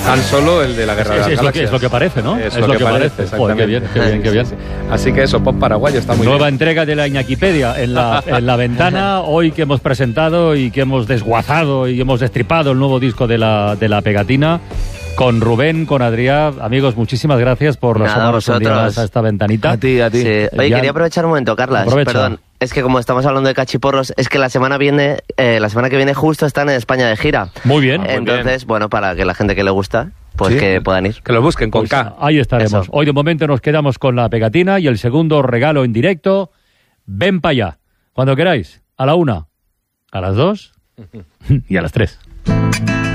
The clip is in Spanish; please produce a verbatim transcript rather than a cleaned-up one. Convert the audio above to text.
Han Solo, el de la Guerra es, de las es, lo que, Galaxias. es lo que parece, ¿no? Es, es lo, lo que, que parece, parece. Joder, qué bien, qué bien, qué bien. Sí, sí. Así que eso, pop paraguayo está muy Nueva bien. entrega de la Iñakipedia en la, en la ventana, hoy que hemos presentado y que hemos desguazado y hemos destripado el nuevo disco de la, de la Pegatina. Con Rubén, con Adrián, amigos, muchísimas gracias por asomarnos un día más a esta ventanita. A ti, a ti. Sí. Oye, Ya... quería aprovechar un momento, Carlas. Aprovecha. Perdón, es que como estamos hablando de cachiporros, es que la semana viene, eh, la semana que viene justo están en España de gira. Muy bien. Ah, muy Entonces, bien. bueno, para que la gente que le gusta, pues ¿Sí? que puedan ir. Que lo busquen con Pues K. ahí estaremos. Eso. Hoy de momento nos quedamos con la Pegatina y el segundo regalo en directo. Ven para allá. Cuando queráis. A la una, a las dos y a las tres.